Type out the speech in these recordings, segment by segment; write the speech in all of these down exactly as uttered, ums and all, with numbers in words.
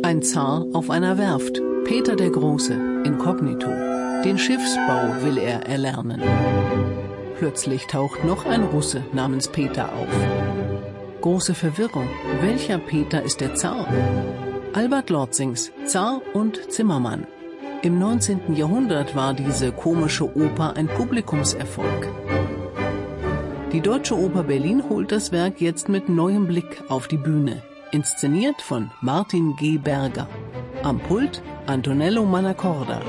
Ein Zar auf einer Werft, Peter der Große, inkognito. Den Schiffsbau will er erlernen. Plötzlich taucht noch ein Russe namens Peter auf. Große Verwirrung. Welcher Peter ist der Zar? Albert Lorzings Zar und Zimmermann. Im neunzehnten Jahrhundert war diese komische Oper ein Publikumserfolg. Die Deutsche Oper Berlin holt das Werk jetzt mit neuem Blick auf die Bühne. Inszeniert von Martin G. Berger. Am Pult Antonello Manacorda.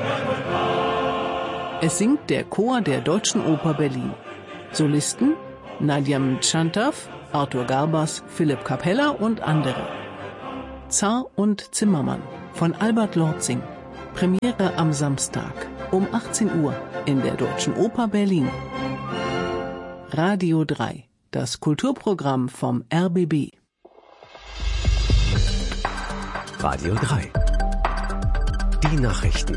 Es singt der Chor der Deutschen Oper Berlin. Solisten Nadia Mtschantaw, Arthur Garbas, Philipp Capella und andere. Zar und Zimmermann von Albert Lorzing. Premiere am Samstag um achtzehn Uhr in der Deutschen Oper Berlin. Radio drei, das Kulturprogramm vom R B B. Radio drei. Die Nachrichten.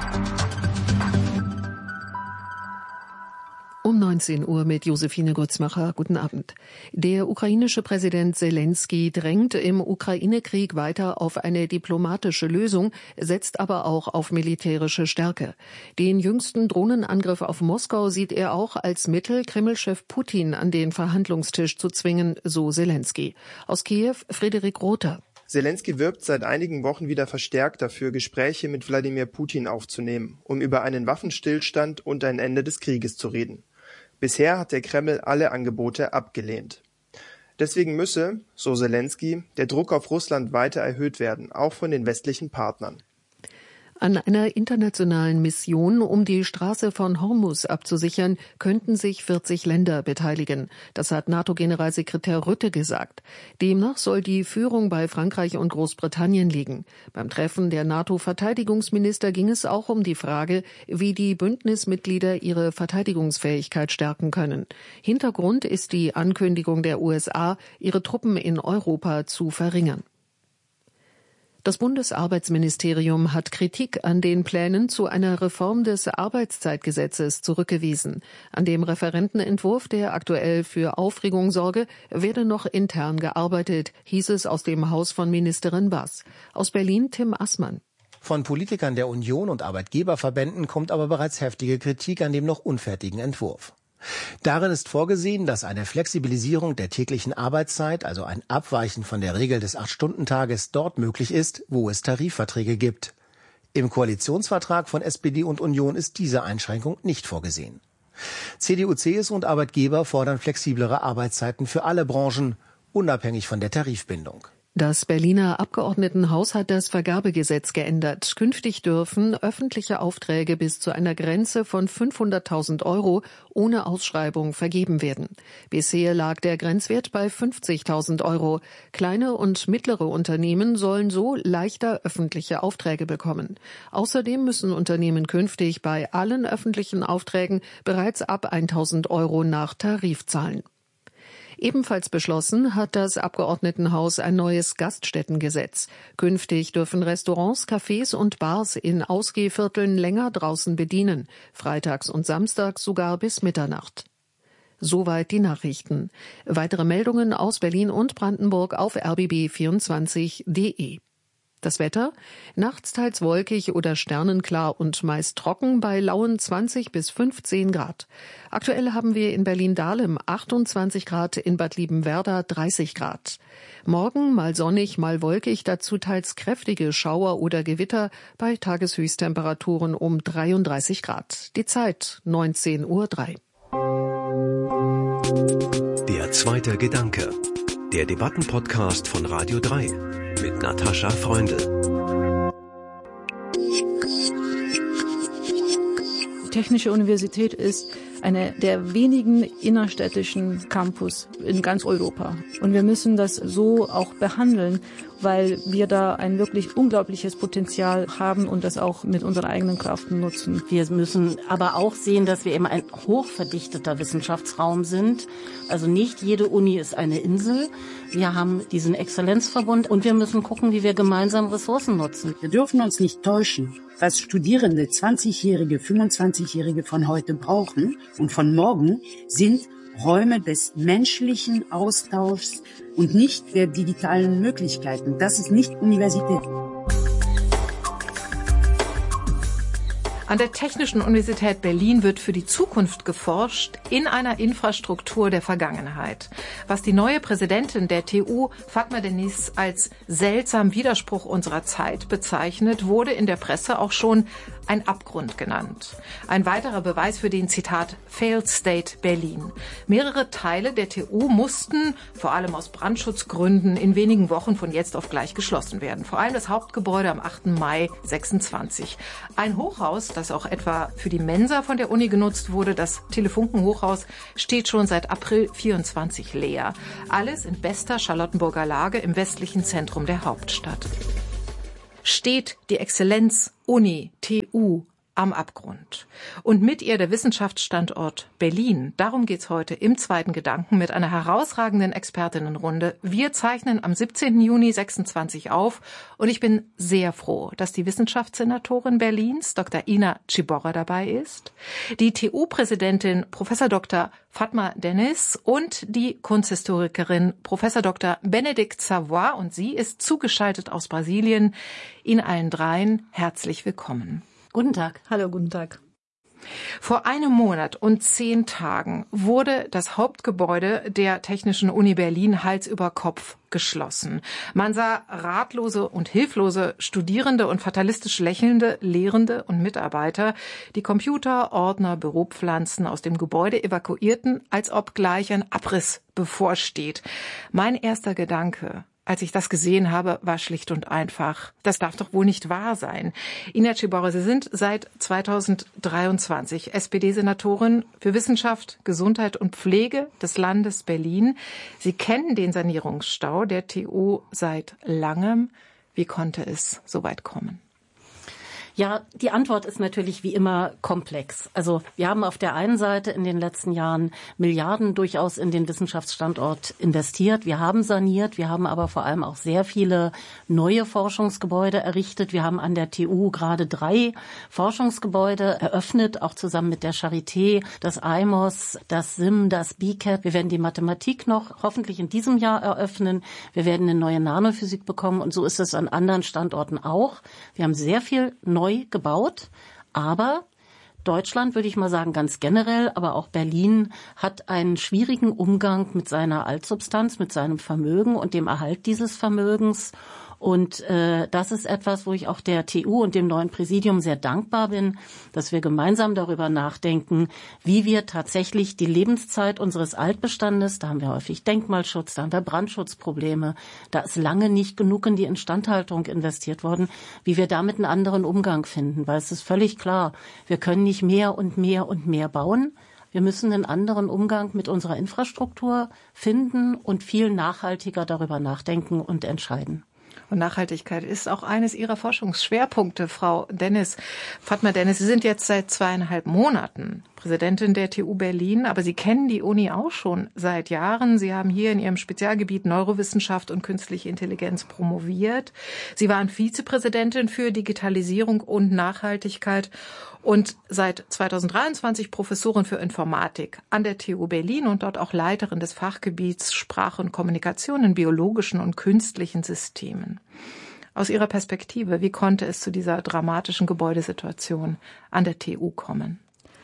Um neunzehn Uhr mit Josephine Gutzmacher. Guten Abend. Der ukrainische Präsident Zelensky drängt im Ukraine-Krieg weiter auf eine diplomatische Lösung, setzt aber auch auf militärische Stärke. Den jüngsten Drohnenangriff auf Moskau sieht er auch als Mittel, Kreml-Chef Putin an den Verhandlungstisch zu zwingen, so Zelensky. Aus Kiew, Friederik Rother. Zelensky wirbt seit einigen Wochen wieder verstärkt dafür, Gespräche mit Wladimir Putin aufzunehmen, um über einen Waffenstillstand und ein Ende des Krieges zu reden. Bisher hat der Kreml alle Angebote abgelehnt. Deswegen müsse, so Zelensky, der Druck auf Russland weiter erhöht werden, auch von den westlichen Partnern. An einer internationalen Mission, um die Straße von Hormuz abzusichern, könnten sich vierzig Länder beteiligen. Das hat NATO-Generalsekretär Rutte gesagt. Demnach soll die Führung bei Frankreich und Großbritannien liegen. Beim Treffen der NATO-Verteidigungsminister ging es auch um die Frage, wie die Bündnismitglieder ihre Verteidigungsfähigkeit stärken können. Hintergrund ist die Ankündigung der U S A, ihre Truppen in Europa zu verringern. Das Bundesarbeitsministerium hat Kritik an den Plänen zu einer Reform des Arbeitszeitgesetzes zurückgewiesen. An dem Referentenentwurf, der aktuell für Aufregung sorge, werde noch intern gearbeitet, hieß es aus dem Haus von Ministerin Bass. Aus Berlin Tim Assmann. Von Politikern der Union und Arbeitgeberverbänden kommt aber bereits heftige Kritik an dem noch unfertigen Entwurf. Darin ist vorgesehen, dass eine Flexibilisierung der täglichen Arbeitszeit, also ein Abweichen von der Regel des Acht-Stunden-Tages, dort möglich ist, wo es Tarifverträge gibt. Im Koalitionsvertrag von S P D und Union ist diese Einschränkung nicht vorgesehen. C D U, C S U und Arbeitgeber fordern flexiblere Arbeitszeiten für alle Branchen, unabhängig von der Tarifbindung. Das Berliner Abgeordnetenhaus hat das Vergabegesetz geändert. Künftig dürfen öffentliche Aufträge bis zu einer Grenze von fünfhunderttausend Euro ohne Ausschreibung vergeben werden. Bisher lag der Grenzwert bei fünfzigtausend Euro. Kleine und mittlere Unternehmen sollen so leichter öffentliche Aufträge bekommen. Außerdem müssen Unternehmen künftig bei allen öffentlichen Aufträgen bereits ab tausend Euro nach Tarif zahlen. Ebenfalls beschlossen hat das Abgeordnetenhaus ein neues Gaststättengesetz. Künftig dürfen Restaurants, Cafés und Bars in Ausgehvierteln länger draußen bedienen, freitags und samstags sogar bis Mitternacht. Soweit die Nachrichten. Weitere Meldungen aus Berlin und Brandenburg auf r b b vierundzwanzig punkt d e. Das Wetter? Nachts teils wolkig oder sternenklar und meist trocken bei lauen zwanzig bis fünfzehn Grad. Aktuell haben wir in Berlin-Dahlem achtundzwanzig Grad, in Bad Liebenwerda dreißig Grad. Morgen mal sonnig, mal wolkig, dazu teils kräftige Schauer oder Gewitter bei Tageshöchsttemperaturen um dreiunddreißig Grad. Die Zeit neunzehn Uhr drei. Der zweite Gedanke. Der Debattenpodcast von Radio drei. Mit Natascha Freundl. Die Technische Universität ist eine der wenigen innerstädtischen Campus in ganz Europa. Und wir müssen das so auch behandeln, weil wir da ein wirklich unglaubliches Potenzial haben und das auch mit unserer eigenen Kraft nutzen. Wir müssen aber auch sehen, dass wir eben ein hochverdichteter Wissenschaftsraum sind. Also nicht jede Uni ist eine Insel. Wir haben diesen Exzellenzverbund und wir müssen gucken, wie wir gemeinsam Ressourcen nutzen. Wir dürfen uns nicht täuschen. Was Studierende, zwanzigjährige, fünfundzwanzigjährige von heute brauchen und von morgen, sind Räume des menschlichen Austauschs und nicht der digitalen Möglichkeiten. Das ist nicht Universität. An der Technischen Universität Berlin wird für die Zukunft geforscht in einer Infrastruktur der Vergangenheit. Was die neue Präsidentin der T U, Fatma Deniz, als seltsam Widerspruch unserer Zeit bezeichnet, wurde in der Presse auch schon ein Abgrund genannt. Ein weiterer Beweis für den, Zitat, Failed State Berlin. Mehrere Teile der T U mussten, vor allem aus Brandschutzgründen, in wenigen Wochen von jetzt auf gleich geschlossen werden. Vor allem das Hauptgebäude am achten Mai sechsundzwanzig. Ein Hochhaus, das auch etwa für die Mensa von der Uni genutzt wurde, das Telefunken-Hochhaus, steht schon seit April vierundzwanzig leer. Alles in bester Charlottenburger Lage im westlichen Zentrum der Hauptstadt. Steht die Exzellenz-Uni T U am Abgrund. Und mit ihr der Wissenschaftsstandort Berlin. Darum geht's heute im zweiten Gedanken mit einer herausragenden Expertinnenrunde. Wir zeichnen am siebzehnten Juni sechsundzwanzig auf und ich bin sehr froh, dass die Wissenschaftssenatorin Berlins, Doktor Ina Ciborra, dabei ist, die T U-Präsidentin Professor Doktor Fatma Deniz und die Kunsthistorikerin Professor Doktor Bénédicte Savoy, und sie ist zugeschaltet aus Brasilien. Ihnen allen dreien herzlich willkommen. Guten Tag. Hallo, guten Tag. Vor einem Monat und zehn Tagen wurde das Hauptgebäude der Technischen Uni Berlin Hals über Kopf geschlossen. Man sah ratlose und hilflose Studierende und fatalistisch lächelnde Lehrende und Mitarbeiter, die Computer, Ordner, Büropflanzen aus dem Gebäude evakuierten, als ob gleich ein Abriss bevorsteht. Mein erster Gedanke, als ich das gesehen habe, war schlicht und einfach: Das darf doch wohl nicht wahr sein. Ina Ciborra, Sie sind seit zweitausenddreiundzwanzig S P D-Senatorin für Wissenschaft, Gesundheit und Pflege des Landes Berlin. Sie kennen den Sanierungsstau der T U seit langem. Wie konnte es so weit kommen? Ja, die Antwort ist natürlich wie immer komplex. Also wir haben auf der einen Seite in den letzten Jahren Milliarden durchaus in den Wissenschaftsstandort investiert. Wir haben saniert, wir haben aber vor allem auch sehr viele neue Forschungsgebäude errichtet. Wir haben an der T U gerade drei Forschungsgebäude eröffnet, auch zusammen mit der Charité, das I M O S, das S I M, das B C A T. Wir werden die Mathematik noch hoffentlich in diesem Jahr eröffnen. Wir werden eine neue Nanophysik bekommen und so ist es an anderen Standorten auch. Wir haben sehr viel neu gebaut, aber Deutschland, würde ich mal sagen, ganz generell, aber auch Berlin hat einen schwierigen Umgang mit seiner Altsubstanz, mit seinem Vermögen und dem Erhalt dieses Vermögens. Und äh, das ist etwas, wo ich auch der T U und dem neuen Präsidium sehr dankbar bin, dass wir gemeinsam darüber nachdenken, wie wir tatsächlich die Lebenszeit unseres Altbestandes, da haben wir häufig Denkmalschutz, da haben wir Brandschutzprobleme, da ist lange nicht genug in die Instandhaltung investiert worden, wie wir damit einen anderen Umgang finden. Weil es ist völlig klar, wir können nicht mehr und mehr und mehr bauen. Wir müssen einen anderen Umgang mit unserer Infrastruktur finden und viel nachhaltiger darüber nachdenken und entscheiden. Und Nachhaltigkeit ist auch eines Ihrer Forschungsschwerpunkte, Frau Deniz. Fatma Deniz, Sie sind jetzt seit zweieinhalb Monaten Präsidentin der T U Berlin, aber Sie kennen die Uni auch schon seit Jahren. Sie haben hier in Ihrem Spezialgebiet Neurowissenschaft und künstliche Intelligenz promoviert. Sie waren Vizepräsidentin für Digitalisierung und Nachhaltigkeit und seit zweitausenddreiundzwanzig Professorin für Informatik an der T U Berlin und dort auch Leiterin des Fachgebiets Sprache und Kommunikation in biologischen und künstlichen Systemen. Aus Ihrer Perspektive, wie konnte es zu dieser dramatischen Gebäudesituation an der T U kommen?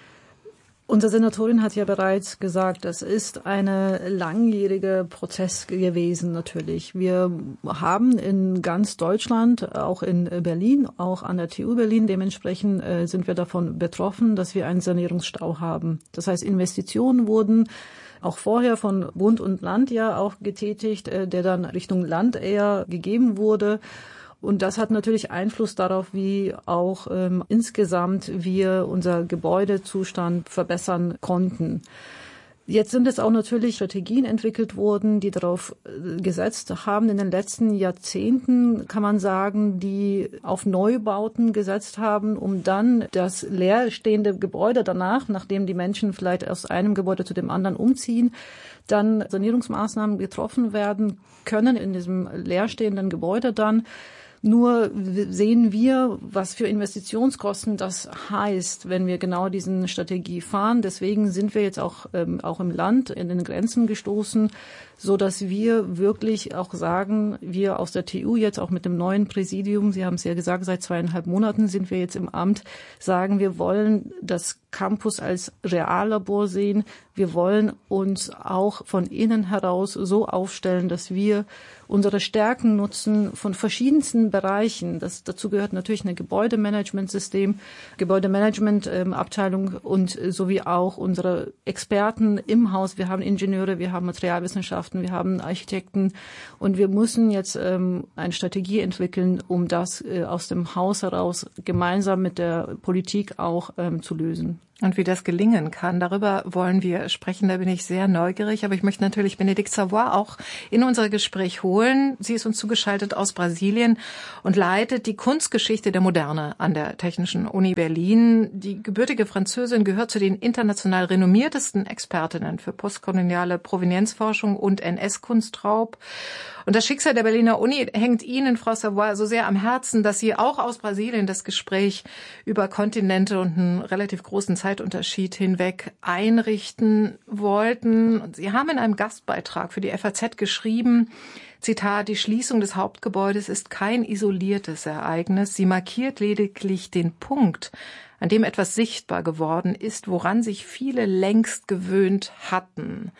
Unsere Senatorin hat ja bereits gesagt, das ist ein langjähriger Prozess gewesen natürlich. Wir haben in ganz Deutschland, auch in Berlin, auch an der T U Berlin, dementsprechend äh, sind wir davon betroffen, dass wir einen Sanierungsstau haben. Das heißt, Investitionen wurden auch vorher von Bund und Land ja auch getätigt, äh, der dann Richtung Land eher gegeben wurde. Und das hat natürlich Einfluss darauf, wie auch ähm, insgesamt wir unser Gebäudezustand verbessern konnten. Jetzt sind es auch natürlich Strategien entwickelt worden, die darauf gesetzt haben in den letzten Jahrzehnten, kann man sagen, die auf Neubauten gesetzt haben, um dann das leerstehende Gebäude danach, nachdem die Menschen vielleicht aus einem Gebäude zu dem anderen umziehen, dann Sanierungsmaßnahmen getroffen werden können in diesem leerstehenden Gebäude dann. Nur sehen wir, was für Investitionskosten das heißt, wenn wir genau diesen Strategie fahren. Deswegen sind wir jetzt auch, ähm, auch im Land in den Grenzen gestoßen, so dass wir wirklich auch sagen, wir aus der T U jetzt auch mit dem neuen Präsidium, Sie haben es ja gesagt, seit zweieinhalb Monaten sind wir jetzt im Amt, sagen, wir wollen das Campus als Reallabor sehen. Wir wollen uns auch von innen heraus so aufstellen, dass wir unsere Stärken nutzen von verschiedensten Bereichen. Das, dazu gehört natürlich ein Gebäudemanagementsystem, Gebäudemanagement-Abteilung ähm, und äh, sowie auch unsere Experten im Haus. Wir haben Ingenieure, wir haben Materialwissenschaften, wir haben Architekten und wir müssen jetzt ähm, eine Strategie entwickeln, um das äh, aus dem Haus heraus gemeinsam mit der Politik auch ähm, zu lösen. Und wie das gelingen kann, darüber wollen wir sprechen. Da bin ich sehr neugierig. Aber ich möchte natürlich Bénédicte Savoy auch in unser Gespräch holen. Sie ist uns zugeschaltet aus Brasilien und leitet die Kunstgeschichte der Moderne an der Technischen Uni Berlin. Die gebürtige Französin gehört zu den international renommiertesten Expertinnen für postkoloniale Provenienzforschung und N S-Kunstraub. Und das Schicksal der Berliner Uni hängt Ihnen, Frau Savoy, so sehr am Herzen, dass Sie auch aus Brasilien das Gespräch über Kontinente und einen relativ großen Zeitunterschied hinweg einrichten wollten. Und Sie haben in einem Gastbeitrag für die F A Z geschrieben, Zitat, die Schließung des Hauptgebäudes ist kein isoliertes Ereignis. Sie markiert lediglich den Punkt, an dem etwas sichtbar geworden ist, woran sich viele längst gewöhnt hatten.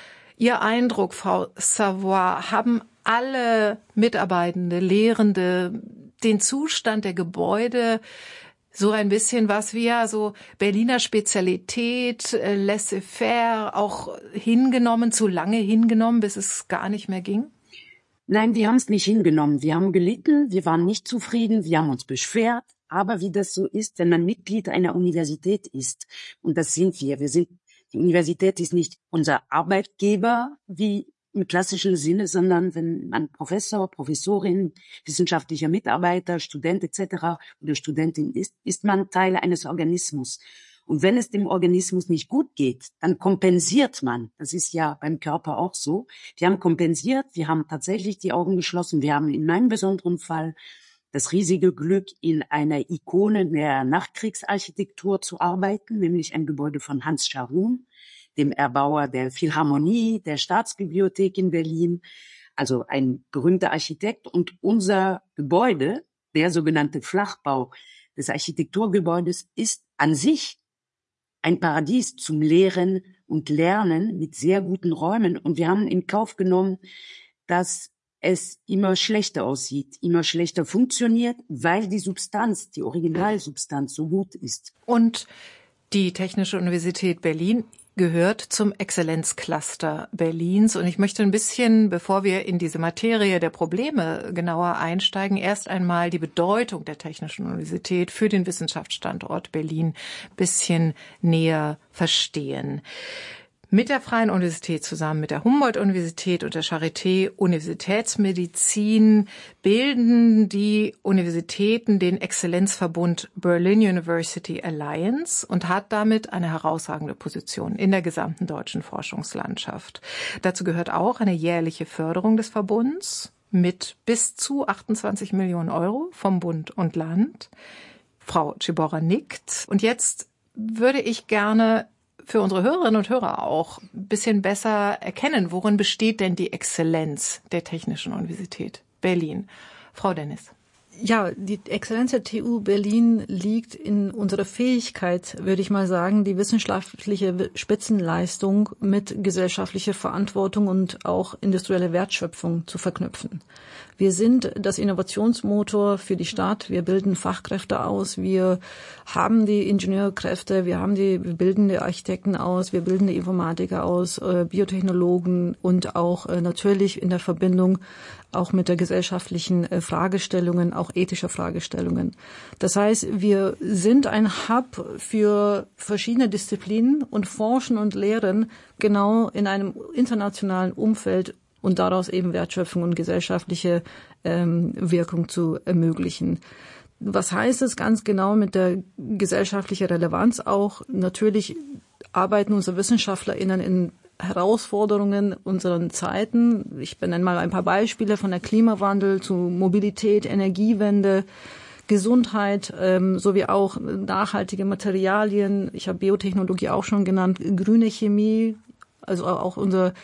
Ihr Eindruck, Frau Savoy, haben alle Mitarbeitende, Lehrende den Zustand der Gebäude so ein bisschen was wie ja so Berliner Spezialität, äh, laissez-faire auch hingenommen, zu lange hingenommen, bis es gar nicht mehr ging? Nein, wir haben es nicht hingenommen. Wir haben gelitten, wir waren nicht zufrieden, wir haben uns beschwert. Aber wie das so ist, wenn man Mitglied einer Universität ist, und das sind wir, wir sind, die Universität ist nicht unser Arbeitgeber, wie im klassischen Sinne, sondern wenn man Professor, Professorin, wissenschaftlicher Mitarbeiter, Student et cetera oder Studentin ist, ist man Teil eines Organismus. Und wenn es dem Organismus nicht gut geht, dann kompensiert man. Das ist ja beim Körper auch so. Wir haben kompensiert, wir haben tatsächlich die Augen geschlossen. Wir haben in meinem besonderen Fall das riesige Glück, in einer Ikone der Nachkriegsarchitektur zu arbeiten, nämlich ein Gebäude von Hans Scharoun, dem Erbauer der Philharmonie, der Staatsbibliothek in Berlin, also ein berühmter Architekt. Und unser Gebäude, der sogenannte Flachbau des Architekturgebäudes, ist an sich ein Paradies zum Lehren und Lernen mit sehr guten Räumen. Und wir haben in Kauf genommen, dass es immer schlechter aussieht, immer schlechter funktioniert, weil die Substanz, die Originalsubstanz so gut ist. Und die Technische Universität Berlin gehört zum Exzellenzcluster Berlins. Und ich möchte ein bisschen, bevor wir in diese Materie der Probleme genauer einsteigen, erst einmal die Bedeutung der Technischen Universität für den Wissenschaftsstandort Berlin ein bisschen näher verstehen. Mit der Freien Universität zusammen mit der Humboldt-Universität und der Charité Universitätsmedizin bilden die Universitäten den Exzellenzverbund Berlin University Alliance und hat damit eine herausragende Position in der gesamten deutschen Forschungslandschaft. Dazu gehört auch eine jährliche Förderung des Verbunds mit bis zu achtundzwanzig Millionen Euro vom Bund und Land. Frau Ciborra nickt. Und jetzt würde ich gerne für unsere Hörerinnen und Hörer auch ein bisschen besser erkennen, worin besteht denn die Exzellenz der Technischen Universität Berlin. Frau Dennis. Ja, die Exzellenz der T U Berlin liegt in unserer Fähigkeit, würde ich mal sagen, die wissenschaftliche Spitzenleistung mit gesellschaftlicher Verantwortung und auch industrieller Wertschöpfung zu verknüpfen. Wir sind das Innovationsmotor für die Stadt. Wir bilden Fachkräfte aus. Wir haben die Ingenieurkräfte. Wir haben die, wir bilden die Architekten aus. Wir bilden die Informatiker aus, äh, Biotechnologen und auch äh, natürlich in der Verbindung auch mit der gesellschaftlichen äh, Fragestellungen, auch ethischer Fragestellungen. Das heißt, wir sind ein Hub für verschiedene Disziplinen und forschen und lehren genau in einem internationalen Umfeld und daraus eben Wertschöpfung und gesellschaftliche ähm, Wirkung zu ermöglichen. Was heißt es ganz genau mit der gesellschaftlichen Relevanz auch? Natürlich arbeiten unsere WissenschaftlerInnen in Herausforderungen unserer Zeiten. Ich benenne mal ein paar Beispiele von der Klimawandel zu Mobilität, Energiewende, Gesundheit, ähm, sowie auch nachhaltige Materialien. Ich habe Biotechnologie auch schon genannt, grüne Chemie, also auch unser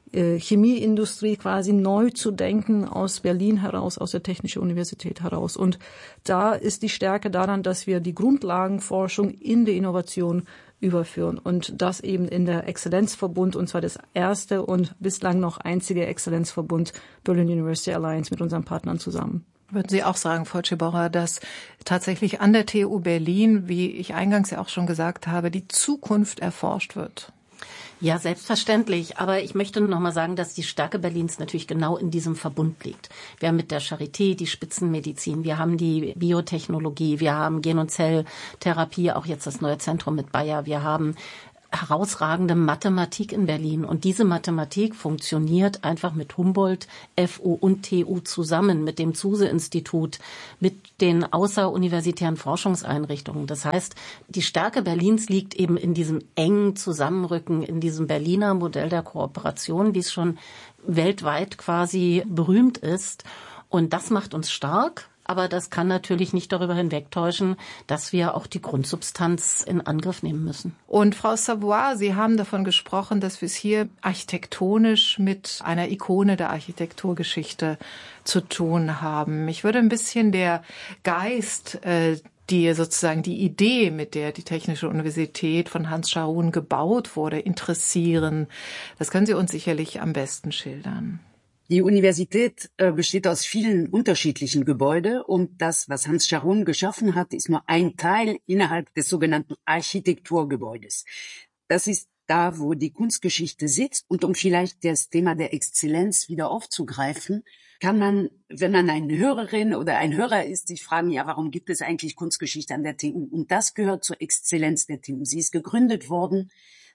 äh, Chemieindustrie quasi neu zu denken aus Berlin heraus, aus der Technischen Universität heraus. Und da ist die Stärke daran, dass wir die Grundlagenforschung in die Innovation überführen und das eben in der Exzellenzverbund, und zwar das erste und bislang noch einzige Exzellenzverbund Berlin University Alliance mit unseren Partnern zusammen. Würden Sie auch sagen, Frau Ciborra, dass tatsächlich an der T U Berlin, wie ich eingangs ja auch schon gesagt habe, die Zukunft erforscht wird? Ja, selbstverständlich. Aber ich möchte noch mal sagen, dass die Stärke Berlins natürlich genau in diesem Verbund liegt. Wir haben mit der Charité die Spitzenmedizin, wir haben die Biotechnologie, wir haben Gen- und Zelltherapie, auch jetzt das neue Zentrum mit Bayer, wir haben herausragende Mathematik in Berlin. Und diese Mathematik funktioniert einfach mit Humboldt, F U und T U zusammen, mit dem Zuse-Institut, mit den außeruniversitären Forschungseinrichtungen. Das heißt, die Stärke Berlins liegt eben in diesem engen Zusammenrücken, in diesem Berliner Modell der Kooperation, wie es schon weltweit quasi berühmt ist. Und das macht uns stark. Aber das kann natürlich nicht darüber hinwegtäuschen, dass wir auch die Grundsubstanz in Angriff nehmen müssen. Und Frau Savoy, Sie haben davon gesprochen, dass wir es hier architektonisch mit einer Ikone der Architekturgeschichte zu tun haben. Mich würde ein bisschen der Geist, äh, die sozusagen die Idee, mit der die Technische Universität von Hans Scharoun gebaut wurde, interessieren. Das können Sie uns sicherlich am besten schildern. Die Universität äh, besteht aus vielen unterschiedlichen Gebäuden und das, was Hans Scharoun geschaffen hat, ist nur ein Teil innerhalb des sogenannten Architekturgebäudes. Das ist da, wo die Kunstgeschichte sitzt. Und um vielleicht das Thema der Exzellenz wieder aufzugreifen, kann man, wenn man eine Hörerin oder ein Hörer ist, sich fragen, ja, warum gibt es eigentlich Kunstgeschichte an der T U? Und das gehört zur Exzellenz der T U. Sie ist gegründet worden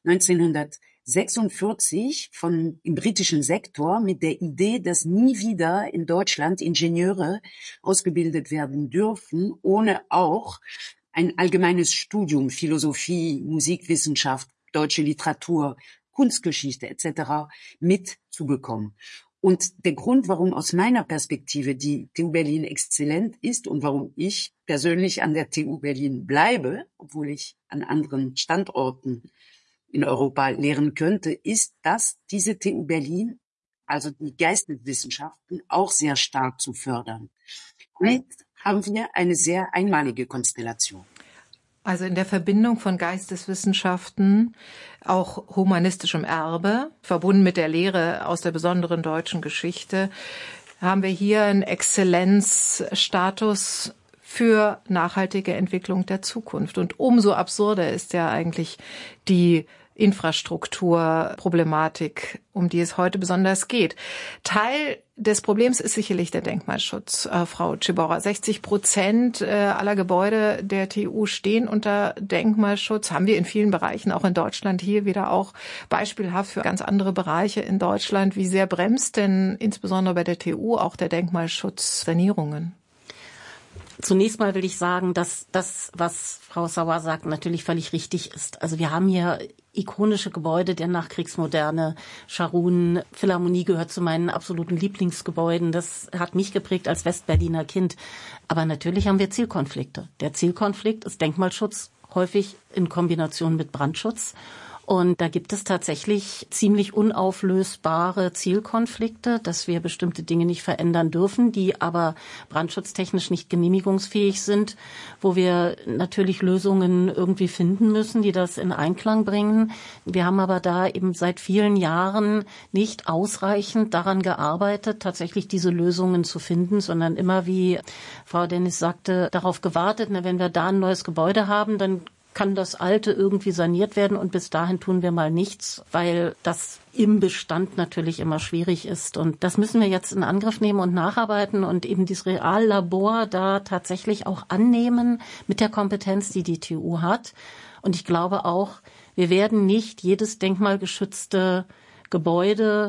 neunzehnhundertsechsundvierzig von im britischen Sektor mit der Idee, dass nie wieder in Deutschland Ingenieure ausgebildet werden dürfen, ohne auch ein allgemeines Studium, Philosophie, Musikwissenschaft, deutsche Literatur, Kunstgeschichte et cetera mitzubekommen. Und der Grund, warum aus meiner Perspektive die T U Berlin exzellent ist und warum ich persönlich an der T U Berlin bleibe, obwohl ich an anderen Standorten in Europa lehren könnte, ist, dass diese T U Berlin, also die Geisteswissenschaften, auch sehr stark zu fördern. Damit haben wir eine sehr einmalige Konstellation. Also in der Verbindung von Geisteswissenschaften, auch humanistischem Erbe, verbunden mit der Lehre aus der besonderen deutschen Geschichte, haben wir hier einen Exzellenzstatus für nachhaltige Entwicklung der Zukunft. Und umso absurder ist ja eigentlich die Infrastrukturproblematik, um die es heute besonders geht. Teil des Problems ist sicherlich der Denkmalschutz, äh, Frau Ciborra. sechzig Prozent äh, aller Gebäude der T U stehen unter Denkmalschutz. Haben wir in vielen Bereichen, auch in Deutschland, hier wieder auch beispielhaft für ganz andere Bereiche in Deutschland. Wie sehr bremst denn insbesondere bei der T U auch der Denkmalschutz Sanierungen? Zunächst mal will ich sagen, dass das, was Frau Sauer sagt, natürlich völlig richtig ist. Also wir haben hier ikonische Gebäude der Nachkriegsmoderne. Scharoun, Philharmonie gehört zu meinen absoluten Lieblingsgebäuden. Das hat mich geprägt als Westberliner Kind. Aber natürlich haben wir Zielkonflikte. Der Zielkonflikt ist Denkmalschutz, häufig in Kombination mit Brandschutz. Und da gibt es tatsächlich ziemlich unauflösbare Zielkonflikte, dass wir bestimmte Dinge nicht verändern dürfen, die aber brandschutztechnisch nicht genehmigungsfähig sind, wo wir natürlich Lösungen irgendwie finden müssen, die das in Einklang bringen. Wir haben aber da eben seit vielen Jahren nicht ausreichend daran gearbeitet, tatsächlich diese Lösungen zu finden, sondern immer, wie Frau Dennis sagte, darauf gewartet, na, wenn wir da ein neues Gebäude haben, dann kann das Alte irgendwie saniert werden und bis dahin tun wir mal nichts, weil das im Bestand natürlich immer schwierig ist. Und das müssen wir jetzt in Angriff nehmen und nacharbeiten und eben dieses Reallabor da tatsächlich auch annehmen mit der Kompetenz, die die T U hat. Und ich glaube auch, wir werden nicht jedes denkmalgeschützte Gebäude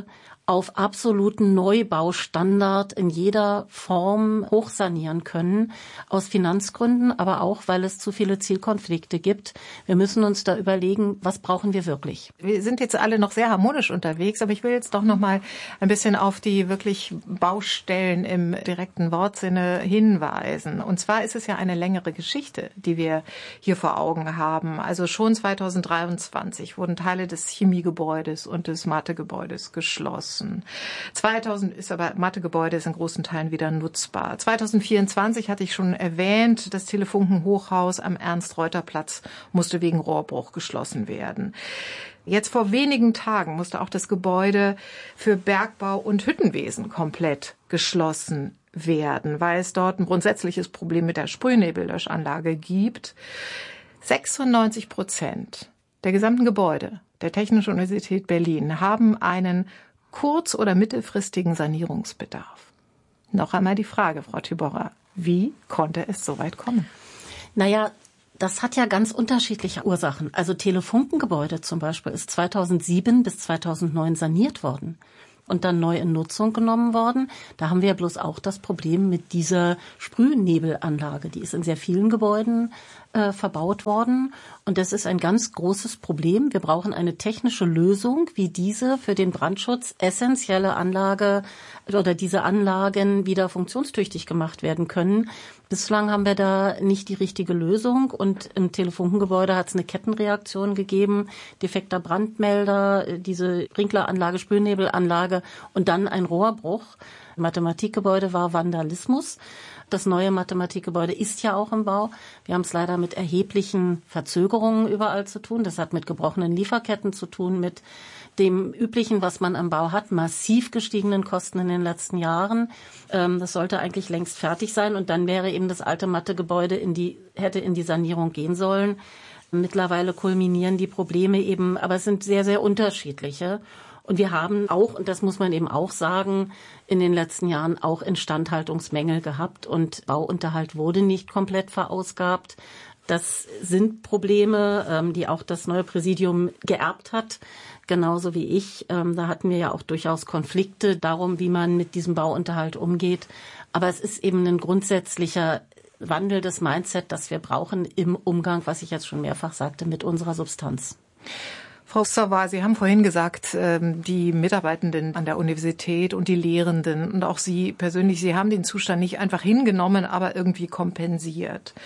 auf absoluten Neubaustandard in jeder Form hochsanieren können, aus Finanzgründen, aber auch, weil es zu viele Zielkonflikte gibt. Wir müssen uns da überlegen, was brauchen wir wirklich? Wir sind jetzt alle noch sehr harmonisch unterwegs, aber ich will jetzt doch noch mal ein bisschen auf die wirklich Baustellen im direkten Wortsinne hinweisen. Und zwar ist es ja eine längere Geschichte, die wir hier vor Augen haben. Also schon zweitausenddreiundzwanzig wurden Teile des Chemiegebäudes und des Mathegebäudes geschlossen. zweitausend ist aber Mathegebäude ist in großen Teilen wieder nutzbar. zweitausendvierundzwanzig hatte ich schon erwähnt, das Telefunken-Hochhaus am Ernst-Reuter-Platz musste wegen Rohrbruch geschlossen werden. Jetzt vor wenigen Tagen musste auch das Gebäude für Bergbau und Hüttenwesen komplett geschlossen werden, weil es dort ein grundsätzliches Problem mit der Sprühnebellöschanlage gibt. sechsundneunzig Prozent der gesamten Gebäude der Technischen Universität Berlin haben einen kurz- oder mittelfristigen Sanierungsbedarf. Noch einmal die Frage, Frau Thyborra, wie konnte es so weit kommen? Naja, das hat ja ganz unterschiedliche Ursachen. Also Telefunkengebäude zum Beispiel ist zweitausendsieben bis zweitausendneun saniert worden und dann neu in Nutzung genommen worden. Da haben wir ja bloß auch das Problem mit dieser Sprühnebelanlage. Die ist in sehr vielen Gebäuden äh, verbaut worden. Und das ist ein ganz großes Problem. Wir brauchen eine technische Lösung, wie diese für den Brandschutz essentielle Anlage oder diese Anlagen wieder funktionstüchtig gemacht werden können. Bislang haben wir da nicht die richtige Lösung und im Telefunkengebäude hat es eine Kettenreaktion gegeben, defekter Brandmelder, diese Sprinkleranlage, Spülnebelanlage und dann ein Rohrbruch. Mathematikgebäude war Vandalismus. Das neue Mathematikgebäude ist ja auch im Bau. Wir haben es leider mit erheblichen Verzögerungen überall zu tun. Das hat mit gebrochenen Lieferketten zu tun, mit dem Üblichen, was man am Bau hat, massiv gestiegenen Kosten in den letzten Jahren. Ähm, das sollte eigentlich längst fertig sein und dann wäre eben das alte Mathegebäude in die, hätte in die Sanierung gehen sollen. Mittlerweile kulminieren die Probleme eben, aber es sind sehr, sehr unterschiedliche. Und wir haben auch, und das muss man eben auch sagen, in den letzten Jahren auch Instandhaltungsmängel gehabt und Bauunterhalt wurde nicht komplett verausgabt. Das sind Probleme, die auch das neue Präsidium geerbt hat, genauso wie ich. Da hatten wir ja auch durchaus Konflikte darum, wie man mit diesem Bauunterhalt umgeht. Aber es ist eben ein grundsätzlicher Wandel des Mindset, das wir brauchen im Umgang, was ich jetzt schon mehrfach sagte, mit unserer Substanz. Frau Savard, Sie haben vorhin gesagt, die Mitarbeitenden an der Universität und die Lehrenden und auch Sie persönlich, Sie haben den Zustand nicht einfach hingenommen, aber irgendwie kompensiert.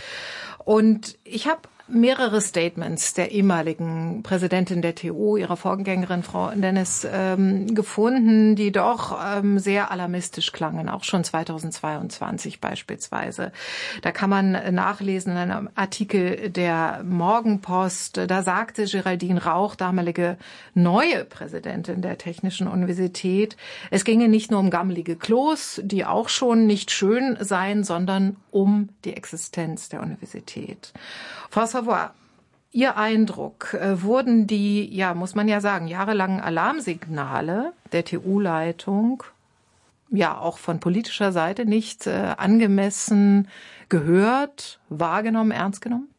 Und ich habe mehrere Statements der ehemaligen Präsidentin der T U, ihrer Vorgängerin Frau Dennis, ähm, gefunden, die doch ähm, sehr alarmistisch klangen, auch schon zweitausendzweiundzwanzig beispielsweise. Da kann man nachlesen in einem Artikel der Morgenpost, da sagte Geraldine Rauch, damalige neue Präsidentin der Technischen Universität, es ginge nicht nur um gammelige Klos, die auch schon nicht schön seien, sondern um die Existenz der Universität. Frau Savard, Ihr Eindruck, äh, wurden die, ja, muss man ja sagen, jahrelangen Alarmsignale der T U-Leitung, ja, auch von politischer Seite nicht äh, angemessen gehört, wahrgenommen, ernst genommen?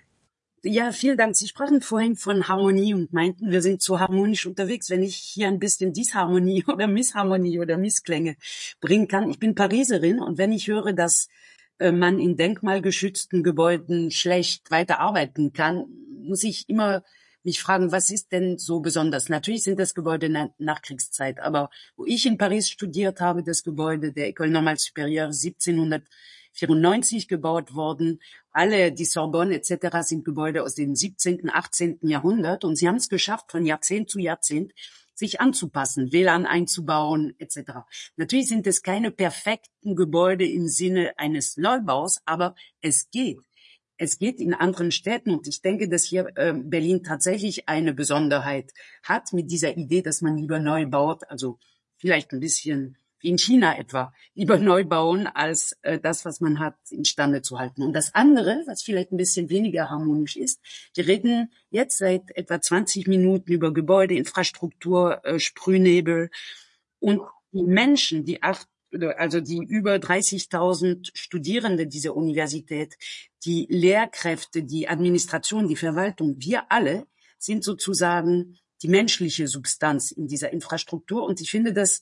Ja, vielen Dank. Sie sprachen vorhin von Harmonie und meinten, wir sind so harmonisch unterwegs. Wenn ich hier ein bisschen Disharmonie oder Missharmonie oder Missklänge bringen kann. Ich bin Pariserin und wenn ich höre, dass man in denkmalgeschützten Gebäuden schlecht weiterarbeiten kann, muss ich immer mich fragen, was ist denn so besonders? Natürlich sind das Gebäude nach Nachkriegszeit, aber wo ich in Paris studiert habe, das Gebäude der École Normale Supérieure siebzehnhundertvierundneunzig gebaut worden. Alle, die Sorbonne et cetera sind Gebäude aus dem siebzehnten, achtzehnten Jahrhundert und sie haben es geschafft, von Jahrzehnt zu Jahrzehnt sich anzupassen, W L A N einzubauen et cetera. Natürlich sind es keine perfekten Gebäude im Sinne eines Neubaus, aber es geht. Es geht in anderen Städten und ich denke, dass hier äh, Berlin tatsächlich eine Besonderheit hat mit dieser Idee, dass man lieber neu baut, also vielleicht ein bisschen wie in China etwa, lieber neu bauen, als äh, das, was man hat, instande zu halten. Und das andere, was vielleicht ein bisschen weniger harmonisch ist, wir reden jetzt seit etwa zwanzig Minuten über Gebäude, Infrastruktur, äh, Sprühnebel und die Menschen, die acht, also die über dreißigtausend Studierende dieser Universität, die Lehrkräfte, die Administration, die Verwaltung, wir alle sind sozusagen die menschliche Substanz in dieser Infrastruktur. Und ich finde das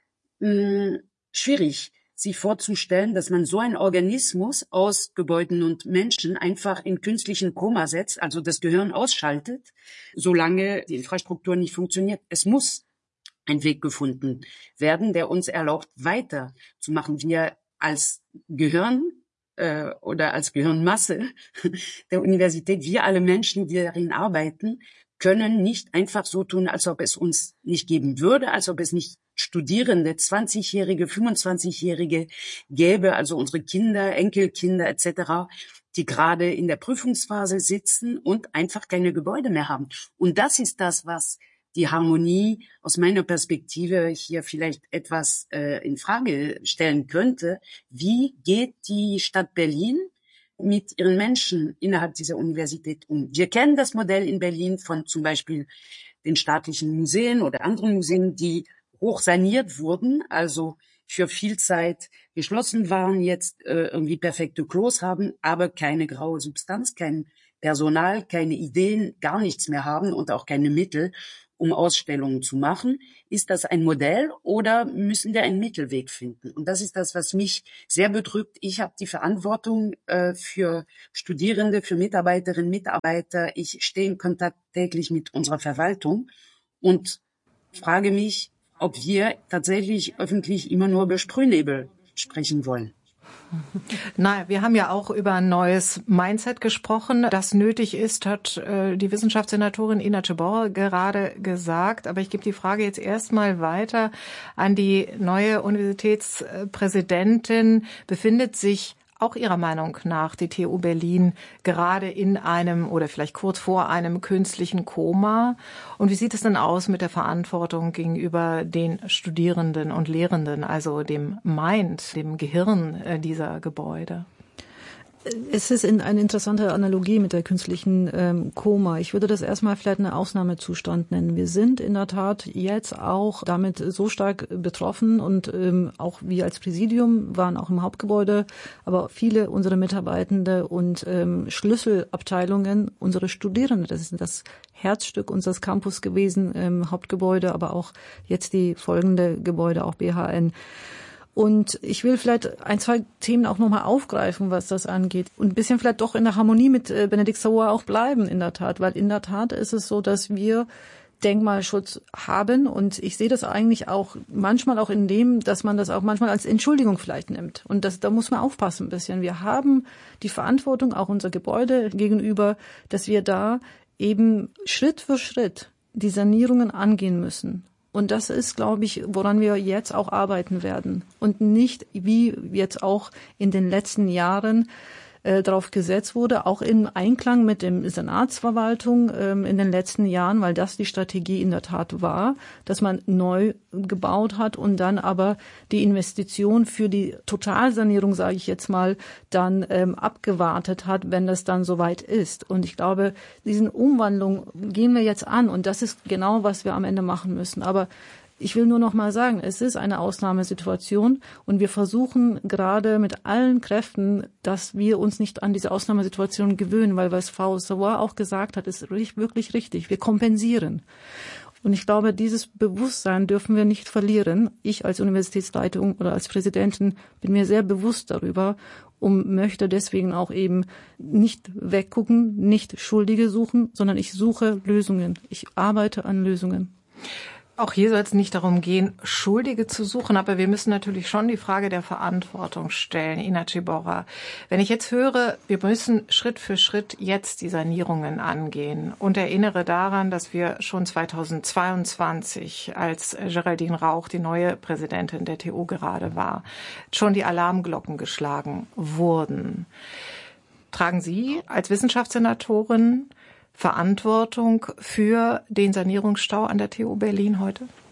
mh, schwierig, sich vorzustellen, dass man so einen Organismus aus Gebäuden und Menschen einfach in künstlichen Koma setzt, also das Gehirn ausschaltet, solange die Infrastruktur nicht funktioniert. Es muss ein Weg gefunden werden, der uns erlaubt, weiterzumachen. Wir als Gehirn äh, oder als Gehirnmasse der Universität, wir alle Menschen, die darin arbeiten, können nicht einfach so tun, als ob es uns nicht geben würde, als ob es nicht Studierende, zwanzigjährige, fünfundzwanzigjährige gäbe, also unsere Kinder, Enkelkinder et cetera, die gerade in der Prüfungsphase sitzen und einfach keine Gebäude mehr haben. Und das ist das, was die Harmonie aus meiner Perspektive hier vielleicht etwas äh, in Frage stellen könnte. Wie geht die Stadt Berlin mit ihren Menschen innerhalb dieser Universität um? Wir kennen das Modell in Berlin von zum Beispiel den staatlichen Museen oder anderen Museen, die hoch saniert wurden, also für viel Zeit geschlossen waren, jetzt äh, irgendwie perfekte Klos haben, aber keine graue Substanz, kein Personal, keine Ideen, gar nichts mehr haben und auch keine Mittel, um Ausstellungen zu machen. Ist das ein Modell oder müssen wir einen Mittelweg finden? Und das ist das, was mich sehr bedrückt. Ich habe die Verantwortung äh, für Studierende, für Mitarbeiterinnen, Mitarbeiter. Ich stehe in Kontakt täglich mit unserer Verwaltung und frage mich, ob wir tatsächlich öffentlich immer nur über Sprühnebel sprechen wollen. Naja, wir haben ja auch über ein neues Mindset gesprochen, das nötig ist, hat äh, die Wissenschaftssenatorin Ina Ceborra gerade gesagt. Aber ich gebe die Frage jetzt erstmal weiter an die neue Universitätspräsidentin. Befindet sich auch Ihrer Meinung nach die T U Berlin gerade in einem oder vielleicht kurz vor einem künstlichen Koma? Und wie sieht es denn aus mit der Verantwortung gegenüber den Studierenden und Lehrenden, also dem Mind, dem Gehirn dieser Gebäude? Es ist in eine interessante Analogie mit der künstlichen ähm, Koma. Ich würde das erstmal vielleicht einen Ausnahmezustand nennen. Wir sind in der Tat jetzt auch damit so stark betroffen und ähm, auch wir als Präsidium waren auch im Hauptgebäude, aber viele unserer Mitarbeitende und ähm, Schlüsselabteilungen, unsere Studierende, das ist das Herzstück unseres Campus gewesen, ähm, Hauptgebäude, aber auch jetzt die folgende Gebäude, auch B H N. Und ich will vielleicht ein, zwei Themen auch nochmal aufgreifen, was das angeht. Und ein bisschen vielleicht doch in der Harmonie mit äh, Benedikt Sauer auch bleiben, in der Tat. Weil in der Tat ist es so, dass wir Denkmalschutz haben. Und ich sehe das eigentlich auch manchmal auch in dem, dass man das auch manchmal als Entschuldigung vielleicht nimmt. Und das, da muss man aufpassen ein bisschen. Wir haben die Verantwortung, auch unser Gebäude gegenüber, dass wir da eben Schritt für Schritt die Sanierungen angehen müssen. Und das ist, glaube ich, woran wir jetzt auch arbeiten werden. Und nicht, wie jetzt auch in den letzten Jahren äh, darauf gesetzt wurde, auch im Einklang mit dem Senatsverwaltung ähm, in den letzten Jahren, weil das die Strategie in der Tat war, dass man neu gebaut hat und dann aber die Investition für die Totalsanierung, sage ich jetzt mal, dann ähm, abgewartet hat, wenn das dann soweit ist. Und ich glaube, diesen Umwandlung gehen wir jetzt an und das ist genau, was wir am Ende machen müssen. Aber ich will nur noch mal sagen, es ist eine Ausnahmesituation und wir versuchen gerade mit allen Kräften, dass wir uns nicht an diese Ausnahmesituation gewöhnen, weil was Frau Sauer auch gesagt hat, ist wirklich richtig. Wir kompensieren. Und ich glaube, dieses Bewusstsein dürfen wir nicht verlieren. Ich als Universitätsleitung oder als Präsidentin bin mir sehr bewusst darüber und möchte deswegen auch eben nicht weggucken, nicht Schuldige suchen, sondern ich suche Lösungen. Ich arbeite an Lösungen. Auch hier soll es nicht darum gehen, Schuldige zu suchen, aber wir müssen natürlich schon die Frage der Verantwortung stellen. Ina Ceborra, wenn ich jetzt höre, wir müssen Schritt für Schritt jetzt die Sanierungen angehen und erinnere daran, dass wir schon zweitausendzweiundzwanzig, als Geraldine Rauch die neue Präsidentin der T U gerade war, schon die Alarmglocken geschlagen wurden. Tragen Sie als Wissenschaftssenatorin Verantwortung für den Sanierungsstau an der T U Berlin heute?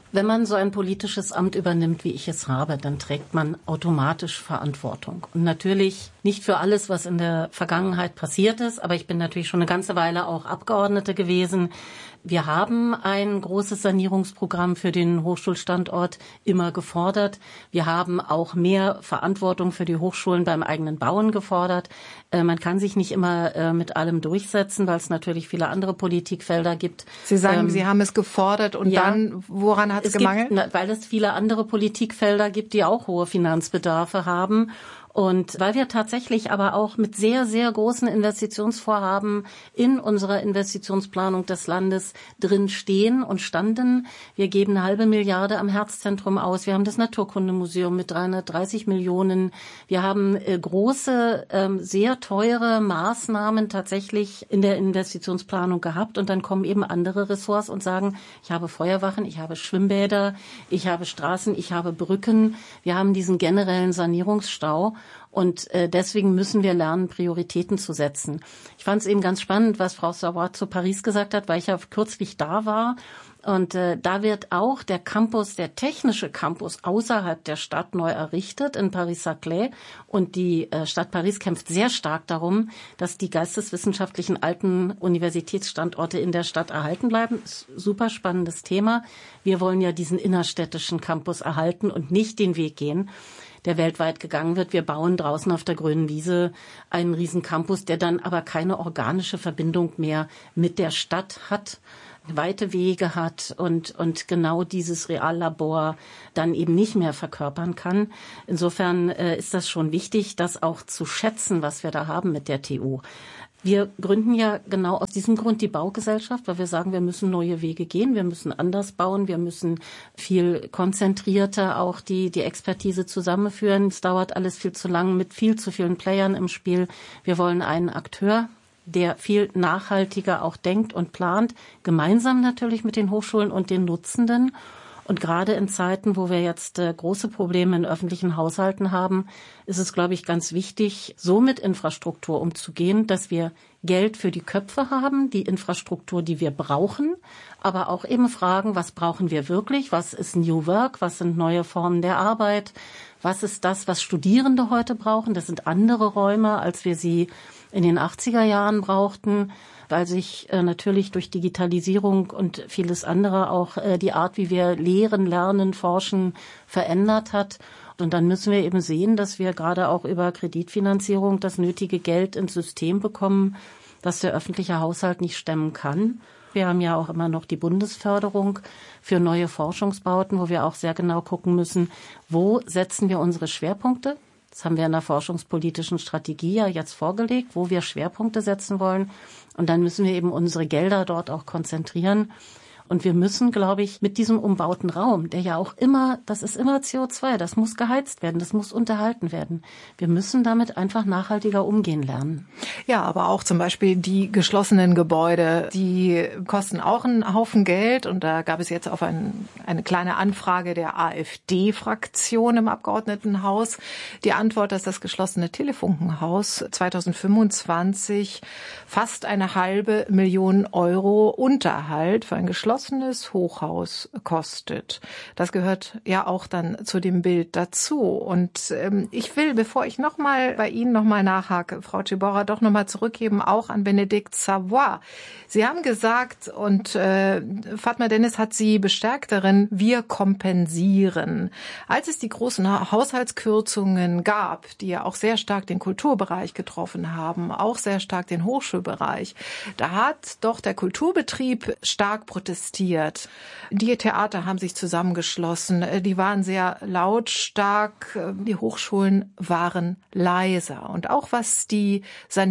Wenn man so ein politisches Amt übernimmt, wie ich es habe, dann trägt man automatisch Verantwortung. Und natürlich nicht für alles, was in der Vergangenheit passiert ist, aber ich bin natürlich schon eine ganze Weile auch Abgeordnete gewesen. Wir haben ein großes Sanierungsprogramm für den Hochschulstandort immer gefordert. Wir haben auch mehr Verantwortung für die Hochschulen beim eigenen Bauen gefordert. Äh, man kann sich nicht immer äh, mit allem durchsetzen, weil es natürlich viele andere Politikfelder gibt. Sie sagen, ähm, Sie haben es gefordert und ja, dann, woran hat es gemangelt? Gibt, weil es viele andere Politikfelder gibt, die auch hohe Finanzbedarfe haben. Und weil wir tatsächlich aber auch mit sehr, sehr großen Investitionsvorhaben in unserer Investitionsplanung des Landes drin stehen und standen. Wir geben eine halbe Milliarde am Herzzentrum aus. Wir haben das Naturkundemuseum mit dreihundertdreißig Millionen. Wir haben äh, große, ähm, sehr teure Maßnahmen tatsächlich in der Investitionsplanung gehabt. Und dann kommen eben andere Ressorts und sagen, ich habe Feuerwachen, ich habe Schwimmbäder, ich habe Straßen, ich habe Brücken. Wir haben diesen generellen Sanierungsstau. Und äh, deswegen müssen wir lernen, Prioritäten zu setzen. Ich fand es eben ganz spannend, was Frau Savoy zu Paris gesagt hat, weil ich ja kürzlich da war. Und äh, da wird auch der Campus, der technische Campus außerhalb der Stadt neu errichtet in Paris-Saclay. Und die äh, Stadt Paris kämpft sehr stark darum, dass die geisteswissenschaftlichen alten Universitätsstandorte in der Stadt erhalten bleiben. Ist ein super spannendes Thema. Wir wollen ja diesen innerstädtischen Campus erhalten und nicht den Weg gehen, der weltweit gegangen wird. Wir bauen draußen auf der grünen Wiese einen riesen Campus, der dann aber keine organische Verbindung mehr mit der Stadt hat, weite Wege hat und, und genau dieses Reallabor dann eben nicht mehr verkörpern kann. Insofern äh, ist das schon wichtig, das auch zu schätzen, was wir da haben mit der T U. Wir gründen ja genau aus diesem Grund die Baugesellschaft, weil wir sagen, wir müssen neue Wege gehen, wir müssen anders bauen, wir müssen viel konzentrierter auch die, die Expertise zusammenführen. Es dauert alles viel zu lang mit viel zu vielen Playern im Spiel. Wir wollen einen Akteur, der viel nachhaltiger auch denkt und plant, gemeinsam natürlich mit den Hochschulen und den Nutzenden. Und gerade in Zeiten, wo wir jetzt äh, große Probleme in öffentlichen Haushalten haben, ist es, glaube ich, ganz wichtig, so mit Infrastruktur umzugehen, dass wir Geld für die Köpfe haben, die Infrastruktur, die wir brauchen, aber auch eben fragen, was brauchen wir wirklich, was ist New Work, was sind neue Formen der Arbeit, was ist das, was Studierende heute brauchen. Das sind andere Räume, als wir sie in den achtziger Jahren brauchten, weil sich äh, natürlich durch Digitalisierung und vieles andere auch äh, die Art, wie wir lehren, lernen, forschen, verändert hat. Und dann müssen wir eben sehen, dass wir gerade auch über Kreditfinanzierung das nötige Geld ins System bekommen, das der öffentliche Haushalt nicht stemmen kann. Wir haben ja auch immer noch die Bundesförderung für neue Forschungsbauten, wo wir auch sehr genau gucken müssen, wo setzen wir unsere Schwerpunkte. Das haben wir in der forschungspolitischen Strategie ja jetzt vorgelegt, wo wir Schwerpunkte setzen wollen. Und dann müssen wir eben unsere Gelder dort auch konzentrieren. Und wir müssen, glaube ich, mit diesem umbauten Raum, der ja auch immer, das ist immer C O zwei, das muss geheizt werden, das muss unterhalten werden. Wir müssen damit einfach nachhaltiger umgehen lernen. Ja, aber auch zum Beispiel die geschlossenen Gebäude, die kosten auch einen Haufen Geld. Und da gab es jetzt auf ein, eine kleine Anfrage der AfD-Fraktion im Abgeordnetenhaus die Antwort, dass das geschlossene Telefunkenhaus zweitausendfünfundzwanzig fast eine halbe Million Euro Unterhalt für ein geschlossenes Hochhaus kostet. Das gehört ja auch dann zu dem Bild dazu. Und ähm, ich will, bevor ich nochmal bei Ihnen nochmal nachhake, Frau Ciborra, doch nochmal zurückgeben, auch an Bénédicte Savoy. Sie haben gesagt, und äh, Fatma Dennis hat Sie bestärkt darin, wir kompensieren. Als es die großen Haushaltskürzungen gab, die ja auch sehr stark den Kulturbereich getroffen haben, auch sehr stark den Hochschulbereich, da hat doch der Kulturbetrieb stark protestiert. Die Theater haben sich zusammengeschlossen, die waren sehr lautstark, die Hochschulen waren leiser. Und auch was die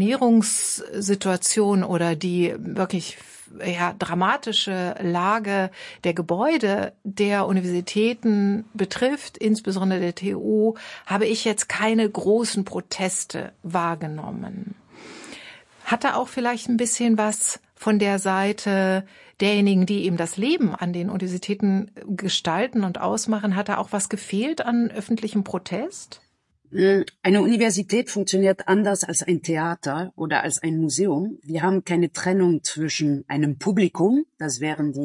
Sanierungssituation oder die wirklich ja, dramatische Lage der Gebäude der Universitäten betrifft, insbesondere der T U, habe ich jetzt keine großen Proteste wahrgenommen. Hat da auch vielleicht ein bisschen was von der Seite derjenigen, die eben das Leben an den Universitäten gestalten und ausmachen, hat da auch was gefehlt an öffentlichem Protest? Eine Universität funktioniert anders als ein Theater oder als ein Museum. Wir haben keine Trennung zwischen einem Publikum, das wären die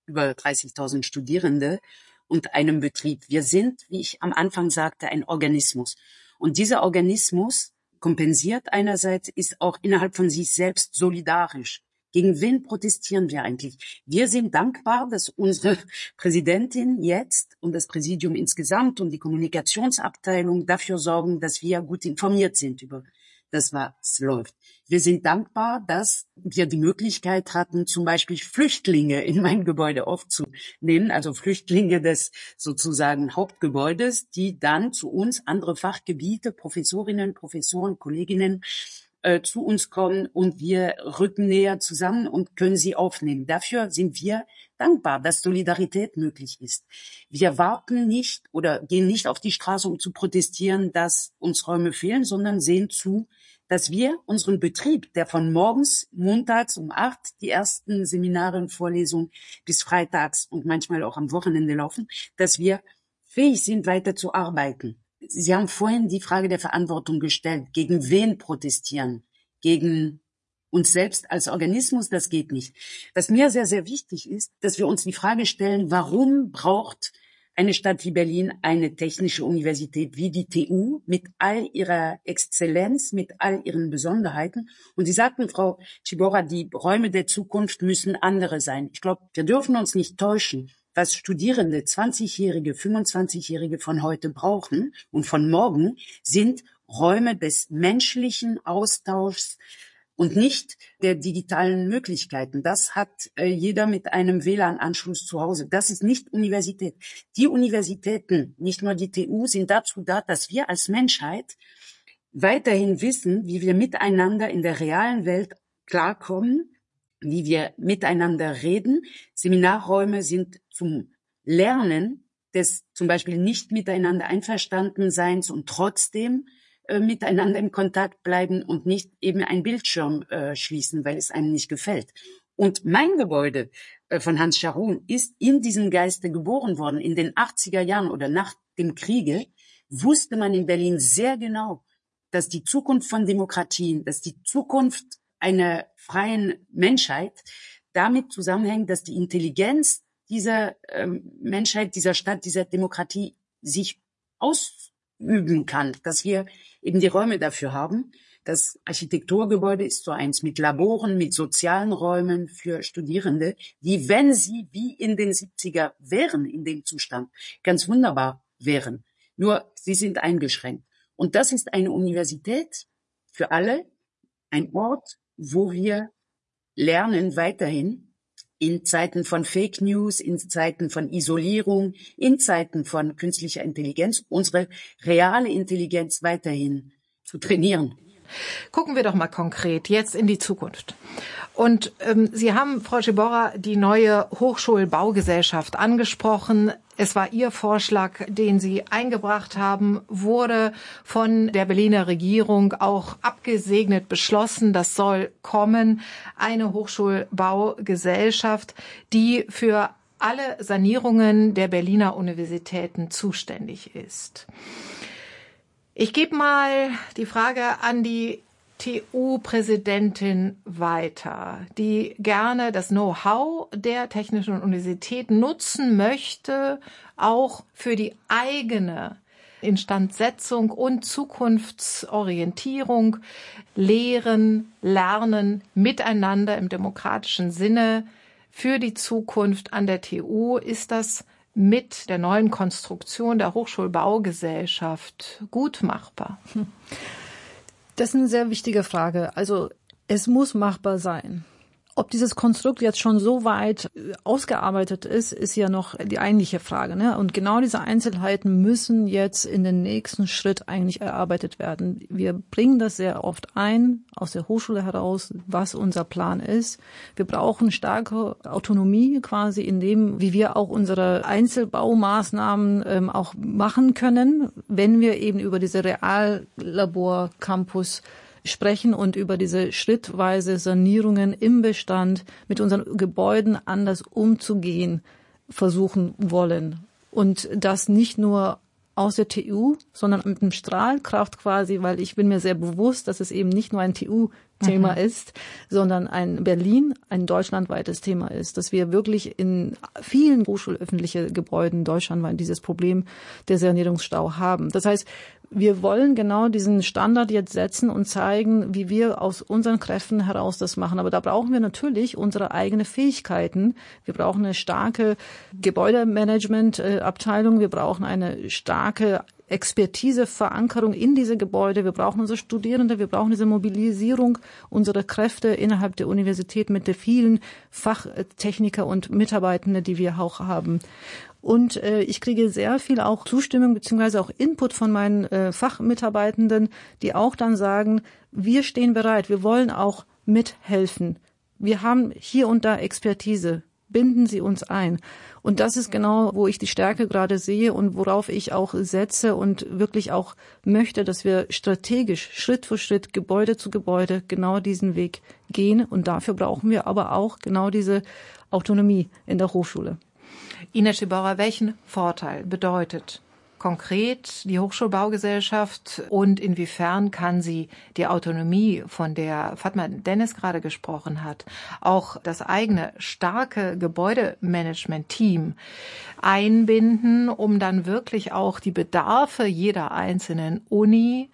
über dreißigtausend Studierende und einem Betrieb. Wir sind, wie ich am Anfang sagte, ein Organismus. Und dieser Organismus kompensiert einerseits, ist auch innerhalb von sich selbst solidarisch. Gegen wen protestieren wir eigentlich? Wir sind dankbar, dass unsere Präsidentin jetzt und das Präsidium insgesamt und die Kommunikationsabteilung dafür sorgen, dass wir gut informiert sind über das, was läuft. Wir sind dankbar, dass wir die Möglichkeit hatten, zum Beispiel Flüchtlinge in mein Gebäude aufzunehmen, also Flüchtlinge des sozusagen Hauptgebäudes, die dann zu uns andere Fachgebiete, Professorinnen, Professoren, Kolleginnen äh, zu uns kommen und wir rücken näher zusammen und können sie aufnehmen. Dafür sind wir dankbar, dass Solidarität möglich ist. Wir warten nicht oder gehen nicht auf die Straße, um zu protestieren, dass uns Räume fehlen, sondern sehen zu, dass wir unseren Betrieb, der von morgens, montags um acht die ersten Seminare und Vorlesungen bis freitags und manchmal auch am Wochenende laufen, dass wir fähig sind, weiter zu arbeiten. Sie haben vorhin die Frage der Verantwortung gestellt. Gegen wen protestieren? Gegen uns selbst als Organismus? Das geht nicht. Was mir sehr, sehr wichtig ist, dass wir uns die Frage stellen, warum braucht eine Stadt wie Berlin eine technische Universität wie die T U mit all ihrer Exzellenz, mit all ihren Besonderheiten. Und Sie sagten, Frau Ciborra, die Räume der Zukunft müssen andere sein. Ich glaube, wir dürfen uns nicht täuschen. Was Studierende, zwanzigjährige, fünfundzwanzigjährige von heute brauchen und von morgen, sind Räume des menschlichen Austauschs und nicht der digitalen Möglichkeiten. Das hat äh, jeder mit einem W L A N-Anschluss zu Hause. Das ist nicht Universität. Die Universitäten, nicht nur die T U, sind dazu da, dass wir als Menschheit weiterhin wissen, wie wir miteinander in der realen Welt klarkommen, wie wir miteinander reden. Seminarräume sind zum Lernen des zum Beispiel nicht miteinander Einverstandenseins und trotzdem äh, miteinander im Kontakt bleiben und nicht eben einen Bildschirm äh, schließen, weil es einem nicht gefällt. Und mein Gebäude äh, von Hans Scharoun ist in diesem Geiste geboren worden. In den achtziger Jahren oder nach dem Kriege wusste man in Berlin sehr genau, dass die Zukunft von Demokratien, dass die Zukunft einer freien Menschheit damit zusammenhängt, dass die Intelligenz dieser ähm, Menschheit, dieser Stadt, dieser Demokratie sich ausüben kann, dass wir eben die Räume dafür haben. Das Architekturgebäude ist so eins mit Laboren, mit sozialen Räumen für Studierende, die, wenn sie wie in den siebziger wären, in dem Zustand, ganz wunderbar wären. Nur sie sind eingeschränkt. Und das ist eine Universität für alle, ein Ort, wo wir lernen weiterhin in Zeiten von Fake News, in Zeiten von Isolierung, in Zeiten von künstlicher Intelligenz, unsere reale Intelligenz weiterhin zu trainieren. Gucken wir doch mal konkret jetzt in die Zukunft. Und ähm, Sie haben, Frau Ciborra, die neue Hochschulbaugesellschaft angesprochen. Es war Ihr Vorschlag, den Sie eingebracht haben, wurde von der Berliner Regierung auch abgesegnet, beschlossen. Das soll kommen. Eine Hochschulbaugesellschaft, die für alle Sanierungen der Berliner Universitäten zuständig ist. Ich gebe mal die Frage an die T U-Präsidentin weiter, die gerne das Know-how der Technischen Universität nutzen möchte, auch für die eigene Instandsetzung und Zukunftsorientierung, Lehren, Lernen, Miteinander im demokratischen Sinne für die Zukunft an der T U. Ist das mit der neuen Konstruktion der Hochschulbaugesellschaft gut machbar? Das ist eine sehr wichtige Frage. Also es muss machbar sein. Ob dieses Konstrukt jetzt schon so weit ausgearbeitet ist, ist ja noch die eigentliche Frage, ne? Und genau diese Einzelheiten müssen jetzt in den nächsten Schritt eigentlich erarbeitet werden. Wir bringen das sehr oft ein, aus der Hochschule heraus, was unser Plan ist. Wir brauchen starke Autonomie quasi in dem, wie wir auch unsere Einzelbaumaßnahmen ähm, auch machen können, wenn wir eben über diese Reallabor-Campus sprechen und über diese schrittweise Sanierungen im Bestand mit unseren Gebäuden anders umzugehen versuchen wollen. Und das nicht nur aus der T U, sondern mit dem Strahlkraft quasi, weil ich bin mir sehr bewusst, dass es eben nicht nur ein T U-Thema mhm. ist, sondern ein Berlin, ein deutschlandweites Thema ist, dass wir wirklich in vielen hochschulöffentlichen Gebäuden deutschlandweit dieses Problem der Sanierungsstau haben. Das heißt, wir wollen genau diesen Standard jetzt setzen und zeigen, wie wir aus unseren Kräften heraus das machen. Aber da brauchen wir natürlich unsere eigenen Fähigkeiten. Wir brauchen eine starke Gebäudemanagement-Abteilung. Wir brauchen eine starke Expertise, Verankerung in diese Gebäude. Wir brauchen unsere Studierende. Wir brauchen diese Mobilisierung unserer Kräfte innerhalb der Universität mit den vielen Fachtechniker und Mitarbeitenden, die wir auch haben. Und äh, ich kriege sehr viel auch Zustimmung beziehungsweise auch Input von meinen äh, Fachmitarbeitenden, die auch dann sagen, wir stehen bereit, wir wollen auch mithelfen. Wir haben hier und da Expertise, binden Sie uns ein. Und das ist genau, wo ich die Stärke gerade sehe und worauf ich auch setze und wirklich auch möchte, dass wir strategisch Schritt für Schritt, Gebäude zu Gebäude genau diesen Weg gehen. Und dafür brauchen wir aber auch genau diese Autonomie in der Hochschule. Ines Schibauer, welchen Vorteil bedeutet konkret die Hochschulbaugesellschaft und inwiefern kann sie die Autonomie, von der Fatma Dennis gerade gesprochen hat, auch das eigene starke Gebäudemanagement-Team einbinden, um dann wirklich auch die Bedarfe jeder einzelnen Uni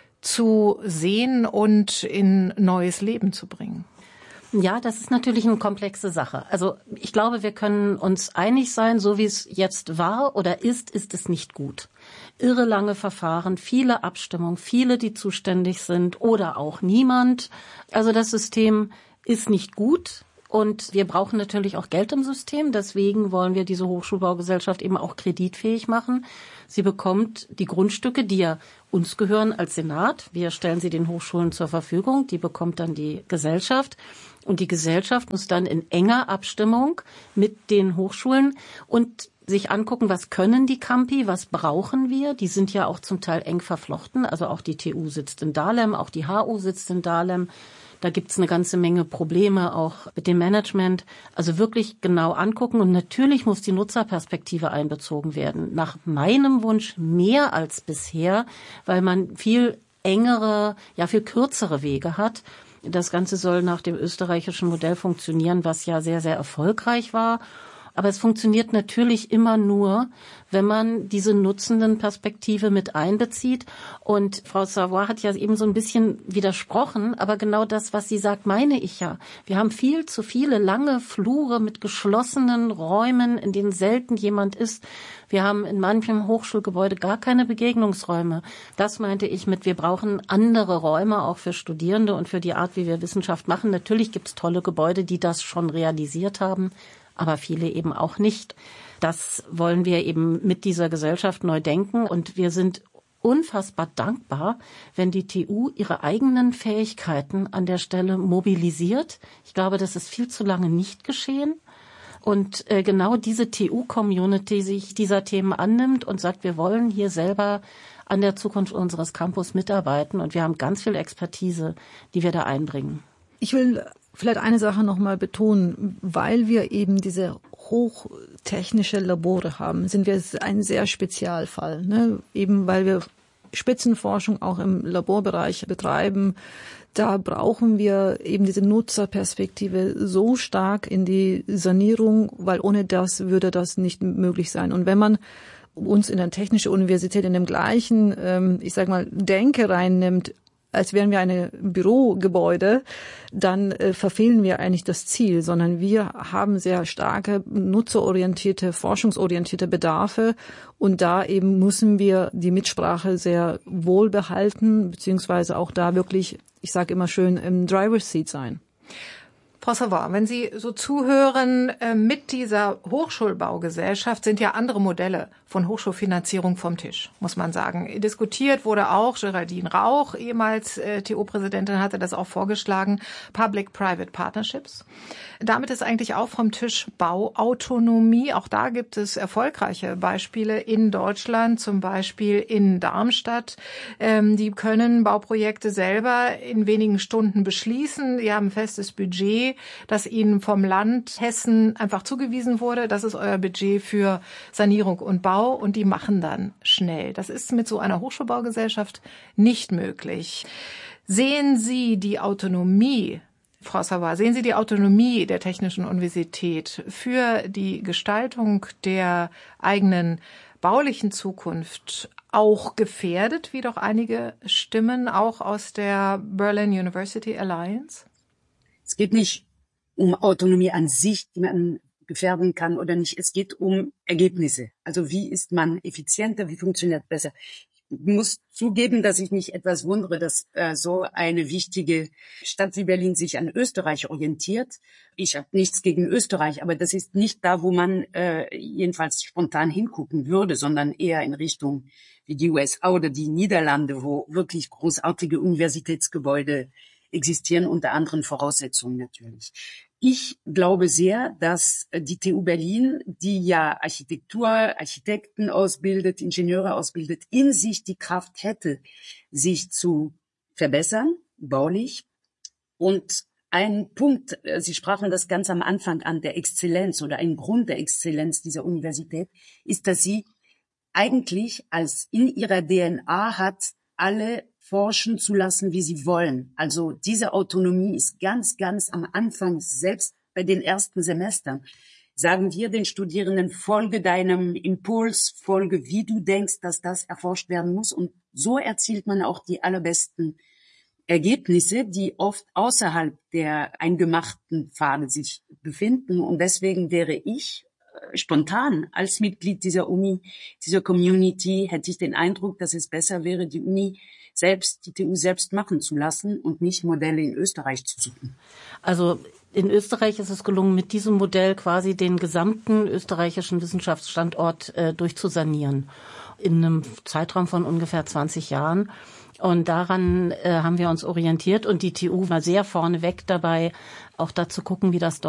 zu sehen und in neues Leben zu bringen? Ja, das ist natürlich eine komplexe Sache. Also ich glaube, wir können uns einig sein, so wie es jetzt war oder ist, ist es nicht gut. Irre lange Verfahren, viele Abstimmungen, viele, die zuständig sind oder auch niemand. Also das System ist nicht gut. Und wir brauchen natürlich auch Geld im System. Deswegen wollen wir diese Hochschulbaugesellschaft eben auch kreditfähig machen. Sie bekommt die Grundstücke, die ja uns gehören als Senat. Wir stellen sie den Hochschulen zur Verfügung. Die bekommt dann die Gesellschaft. Und die Gesellschaft muss dann in enger Abstimmung mit den Hochschulen und sich angucken, was können die Campi, was brauchen wir. Die sind ja auch zum Teil eng verflochten. Also auch die T U sitzt in Dahlem, auch die H U sitzt in Dahlem. Da gibt's eine ganze Menge Probleme auch mit dem Management. Also wirklich genau angucken. Und natürlich muss die Nutzerperspektive einbezogen werden. Nach meinem Wunsch mehr als bisher, weil man viel engere, ja viel kürzere Wege hat. Das Ganze soll nach dem österreichischen Modell funktionieren, was ja sehr, sehr erfolgreich war. Aber es funktioniert natürlich immer nur, wenn man diese nutzenden Perspektive mit einbezieht. Und Frau Savoy hat ja eben so ein bisschen widersprochen, aber genau das, was sie sagt, meine ich ja. Wir haben viel zu viele lange Flure mit geschlossenen Räumen, in denen selten jemand ist. Wir haben in manchem Hochschulgebäude gar keine Begegnungsräume. Das meinte ich mit, wir brauchen andere Räume, auch für Studierende und für die Art, wie wir Wissenschaft machen. Natürlich gibt es tolle Gebäude, die das schon realisiert haben, aber viele eben auch nicht. Das wollen wir eben mit dieser Gesellschaft neu denken. Und wir sind unfassbar dankbar, wenn die T U ihre eigenen Fähigkeiten an der Stelle mobilisiert. Ich glaube, das ist viel zu lange nicht geschehen. Und äh, genau diese T U-Community sich dieser Themen annimmt und sagt, wir wollen hier selber an der Zukunft unseres Campus mitarbeiten. Und wir haben ganz viel Expertise, die wir da einbringen. Ich will vielleicht eine Sache noch mal betonen, weil wir eben diese hochtechnische Labore haben, sind wir ein sehr Spezialfall, ne? Eben weil wir Spitzenforschung auch im Laborbereich betreiben. Da brauchen wir eben diese Nutzerperspektive so stark in die Sanierung, weil ohne das würde das nicht möglich sein. Und wenn man uns in der Technischen Universität in dem gleichen, ähm, ich sag mal, Denke reinnimmt, als wären wir eine Bürogebäude, dann äh, verfehlen wir eigentlich das Ziel, sondern wir haben sehr starke nutzerorientierte, forschungsorientierte Bedarfe und da eben müssen wir die Mitsprache sehr wohl behalten, beziehungsweise auch da wirklich, ich sage immer schön, im Driver's Seat sein. Frau Savoy, wenn Sie so zuhören, mit dieser Hochschulbaugesellschaft sind ja andere Modelle von Hochschulfinanzierung vom Tisch, muss man sagen. Diskutiert wurde auch, Geraldine Rauch, ehemals äh, T U-Präsidentin, hatte das auch vorgeschlagen, Public-Private Partnerships. Damit ist eigentlich auch vom Tisch Bauautonomie. Auch da gibt es erfolgreiche Beispiele in Deutschland, zum Beispiel in Darmstadt. Ähm, die können Bauprojekte selber in wenigen Stunden beschließen. Die haben ein festes Budget Budget, das Ihnen vom Land Hessen einfach zugewiesen wurde. Das ist euer Budget für Sanierung und Bau und die machen dann schnell. Das ist mit so einer Hochschulbaugesellschaft nicht möglich. Sehen Sie die Autonomie, Frau Savard, sehen Sie die Autonomie der Technischen Universität für die Gestaltung der eigenen baulichen Zukunft auch gefährdet, wie doch einige Stimmen auch aus der Berlin University Alliance? Es geht nicht um Autonomie an sich, die man gefährden kann oder nicht. Es geht um Ergebnisse. Also wie ist man effizienter, wie funktioniert besser? Ich muss zugeben, dass ich mich etwas wundere, dass äh, so eine wichtige Stadt wie Berlin sich an Österreich orientiert. Ich habe nichts gegen Österreich, aber das ist nicht da, wo man äh, jedenfalls spontan hingucken würde, sondern eher in Richtung wie die U S A oder die Niederlande, wo wirklich großartige Universitätsgebäude existieren, unter anderen Voraussetzungen natürlich. Ich glaube sehr, dass die T U Berlin, die ja Architektur, Architekten ausbildet, Ingenieure ausbildet, in sich die Kraft hätte, sich zu verbessern, baulich. Und ein Punkt, Sie sprachen das ganz am Anfang an, der Exzellenz oder ein Grund der Exzellenz dieser Universität, ist, dass sie eigentlich als in ihrer D N A hat, alle forschen zu lassen, wie sie wollen. Also diese Autonomie ist ganz, ganz am Anfang, selbst bei den ersten Semestern. Sagen wir den Studierenden, folge deinem Impuls, folge, wie du denkst, dass das erforscht werden muss. Und so erzielt man auch die allerbesten Ergebnisse, die oft außerhalb der eingemachten Pfade sich befinden. Und deswegen wäre ich spontan als Mitglied dieser Uni, dieser Community, hätte ich den Eindruck, dass es besser wäre, die Uni selbst, die T U selbst machen zu lassen und nicht Modelle in Österreich zu suchen. Also in Österreich ist es gelungen, mit diesem Modell quasi den gesamten österreichischen Wissenschaftsstandort äh, durchzusanieren. In einem Zeitraum von ungefähr zwanzig Jahren. Und daran äh, haben wir uns orientiert und die T U war sehr vorneweg dabei, auch da zu gucken, wie das dort